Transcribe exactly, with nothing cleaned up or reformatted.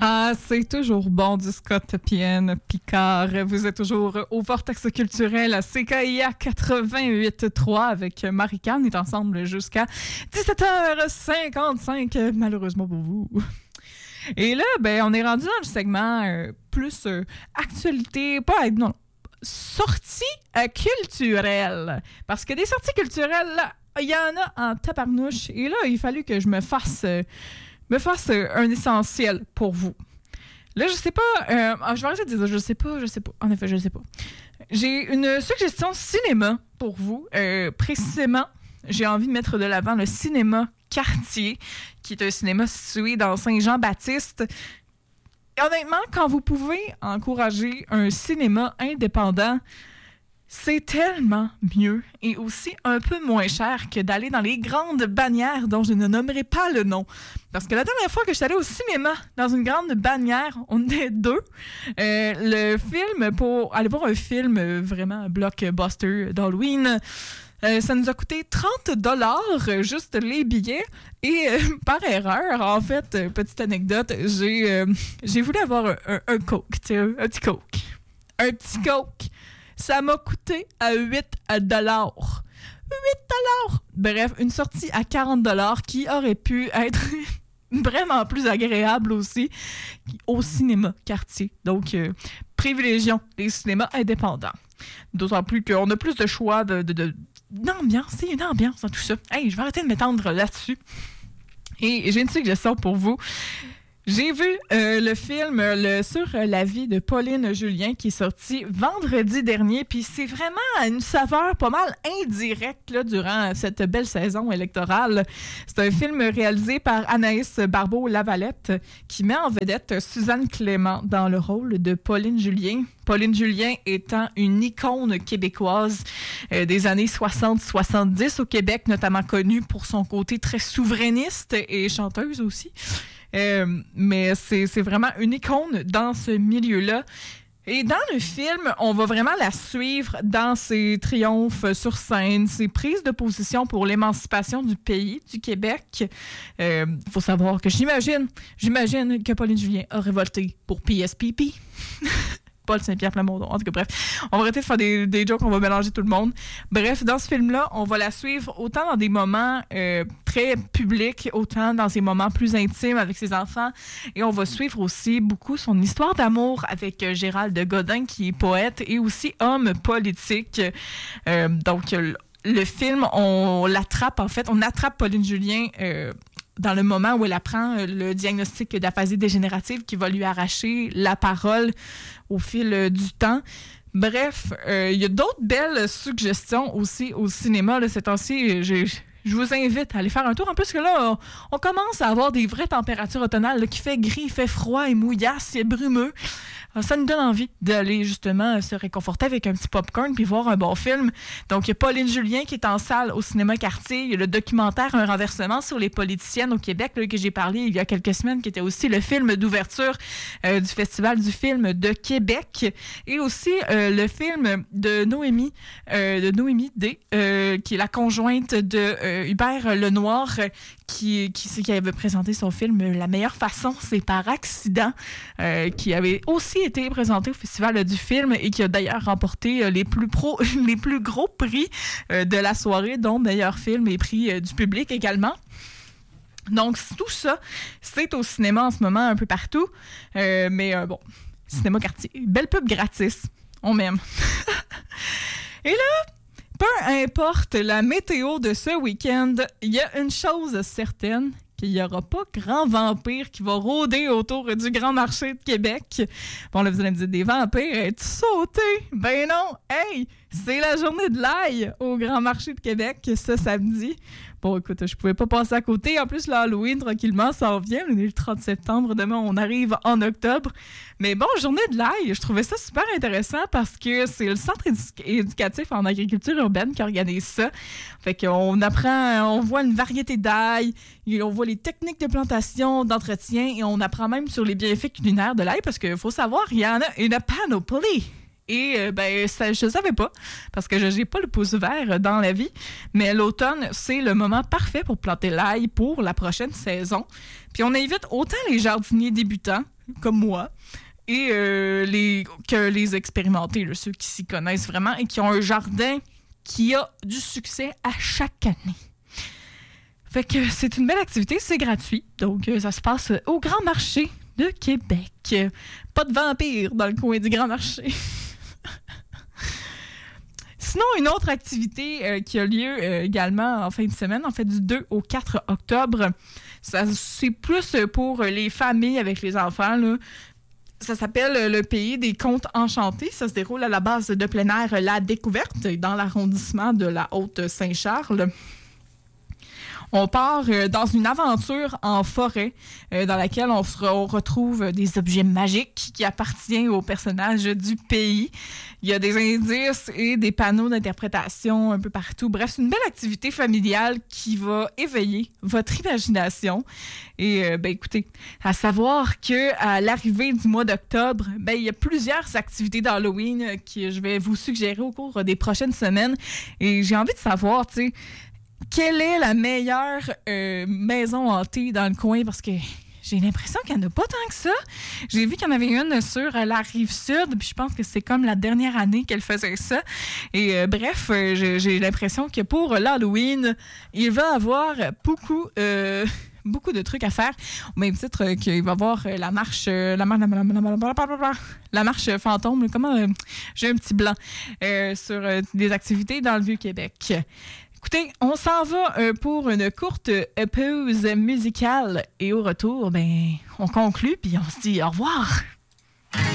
Ah, c'est toujours bon du Scott Pienne Picard. Vous êtes toujours au Vortex culturel à C K I A quatre-vingt-huit virgule trois avec Marie-Can. On est ensemble jusqu'à dix-sept heures cinquante-cinq, malheureusement pour vous. Et là, ben, on est rendu dans le segment euh, plus euh, actualité, pas non, sorties euh, culturelles. Parce que des sorties culturelles, il y en a en tabarnouche. Et là, il fallut que je me fasse... Euh, me fasse euh, un essentiel pour vous. Là, je sais pas... Euh, je vais arrêter de dire je sais pas, je sais pas. En effet, je sais pas. J'ai une suggestion cinéma pour vous. Euh, précisément, j'ai envie de mettre de l'avant le cinéma Cartier, qui est un cinéma situé dans Saint-Jean-Baptiste. Et honnêtement, quand vous pouvez encourager un cinéma indépendant, c'est tellement mieux et aussi un peu moins cher que d'aller dans les grandes bannières dont je ne nommerai pas le nom. Parce que la dernière fois que je suis allée au cinéma dans une grande bannière, on était deux. Euh, le film, pour aller voir un film vraiment blockbuster d'Halloween, euh, ça nous a coûté trente dollars juste les billets. Et euh, par erreur, en fait, euh, petite anecdote, j'ai, euh, j'ai voulu avoir un, un, un Coke, tu sais, un, un petit Coke. Un petit Coke. Ça m'a coûté à huit dollars. huit dollars! Bref, une sortie à quarante dollars qui aurait pu être vraiment plus agréable aussi au cinéma Cartier. Donc, euh, privilégions les cinémas indépendants. D'autant plus qu'on a plus de choix de, de, de, d'ambiance. C'est une ambiance dans tout ça. Hey, je vais arrêter de m'étendre là-dessus. Et j'ai une suggestion pour vous. J'ai vu euh, le film le, sur la vie de Pauline Julien qui est sorti vendredi dernier, puis c'est vraiment une saveur pas mal indirecte là, durant cette belle saison électorale. C'est un film réalisé par Anaïs Barbeau-Lavalette qui met en vedette Suzanne Clément dans le rôle de Pauline Julien. Pauline Julien étant une icône québécoise euh, des années soixante soixante-dix au Québec, notamment connue pour son côté très souverainiste et chanteuse aussi. Euh, mais c'est, c'est vraiment une icône dans ce milieu-là. Et dans le film, on va vraiment la suivre dans ses triomphes sur scène, ses prises de position pour l'émancipation du pays, du Québec. Il euh, faut savoir que j'imagine, j'imagine que Pauline Julien a révolté pour P S P P. Paul Saint-Pierre Plamondon. En tout cas, bref, on va arrêter de faire des, des jokes, on va mélanger tout le monde. Bref, dans ce film-là, on va la suivre autant dans des moments euh, très publics, autant dans ses moments plus intimes avec ses enfants. Et on va suivre aussi beaucoup son histoire d'amour avec euh, Gérald Godin, qui est poète et aussi homme politique. Euh, donc, le, le film, on l'attrape, en fait, on attrape Pauline Julien euh, dans le moment où elle apprend le diagnostic d'aphasie dégénérative qui va lui arracher la parole au fil du temps. Bref, il euh, y a d'autres belles suggestions aussi au cinéma. Là, ces temps-ci, j'ai... Je vous invite à aller faire un tour. En plus que là, on commence à avoir des vraies températures automnales là, qui fait gris, il fait froid et mouillasse, c'est brumeux. Ça nous donne envie d'aller justement se réconforter avec un petit popcorn puis voir un bon film. Donc, il y a Pauline Julien qui est en salle au cinéma Cartier. Il y a le documentaire Un renversement sur les politiciennes au Québec là, que j'ai parlé il y a quelques semaines, qui était aussi le film d'ouverture euh, du Festival du film de Québec. Et aussi euh, le film de Noémie, euh, de Noémie D, euh, qui est la conjointe de euh, Hubert Lenoir, qui, qui, qui avait présenté son film La meilleure façon, c'est par accident, euh, qui avait aussi été présenté au Festival du film et qui a d'ailleurs remporté les plus, pro, les plus gros prix euh, de la soirée, dont meilleur film et prix euh, du public également. Donc, tout ça, c'est au cinéma en ce moment un peu partout. Euh, mais euh, bon, cinéma Cartier, belle pub gratis. On m'aime. Et là, peu importe la météo de ce week-end, il y a une chose certaine, qu'il n'y aura pas grand vampire qui va rôder autour du Grand Marché de Québec. Bon, là, vous allez me dire, des vampires, es-tu sauté? Ben non! Hey! C'est la journée de l'ail au Grand Marché de Québec, ce samedi. Bon, écoute, je pouvais pas passer à côté. En plus, l'Halloween, tranquillement, ça en vient. On est le trente septembre. Demain, on arrive en octobre. Mais bon, journée de l'ail, je trouvais ça super intéressant parce que c'est le Centre édu- éducatif en agriculture urbaine qui organise ça. Fait qu'on apprend, on voit une variété d'ail, on voit les techniques de plantation, d'entretien, et on apprend même sur les bienfaits culinaires de l'ail parce qu'il faut savoir, il y en a une panoplie. Et euh, ben ça, je ne savais pas, parce que je n'ai pas le pouce vert dans la vie. Mais l'automne, c'est le moment parfait pour planter l'ail pour la prochaine saison. Puis on invite autant les jardiniers débutants comme moi, et euh, les, que les expérimentés, là, ceux qui s'y connaissent vraiment et qui ont un jardin qui a du succès à chaque année. Fait que c'est une belle activité, c'est gratuit. Donc, ça se passe au Grand Marché de Québec. Pas de vampires dans le coin du Grand Marché. Sinon, une autre activité euh, qui a lieu euh, également en fin de semaine, en fait du deux au quatre octobre, ça, c'est plus pour les familles avec les enfants, là. Ça s'appelle le Pays des Contes Enchantés. Ça se déroule à la base de plein air La Découverte, dans l'arrondissement de la Haute-Saint-Charles. On part euh, dans une aventure en forêt euh, dans laquelle on, se re- on retrouve des objets magiques qui appartiennent aux personnages du pays. Il y a des indices et des panneaux d'interprétation un peu partout. Bref, c'est une belle activité familiale qui va éveiller votre imagination. Et euh, ben écoutez, à savoir qu'à l'arrivée du mois d'octobre, ben il y a plusieurs activités d'Halloween que je vais vous suggérer au cours des prochaines semaines. Et j'ai envie de savoir, tu sais, quelle est la meilleure euh, maison hantée dans le coin? Parce que j'ai l'impression qu'il n'y en a pas tant que ça. J'ai vu qu'il y en avait une sur la Rive-Sud, puis je pense que c'est comme la dernière année qu'elle faisait ça. Et euh, bref, euh, j'ai, j'ai l'impression que pour l'Halloween, il va y avoir beaucoup... Euh, beaucoup de trucs à faire, au même titre euh, qu'il va y avoir euh, la marche euh, la, mar- la, mar- la, mar- la, mar- la marche fantôme, comment euh, j'ai un petit blanc euh, sur euh, des activités dans le Vieux-Québec. Écoutez, on s'en va euh, pour une courte euh, pause musicale et au retour, ben, on conclut puis on se dit au revoir.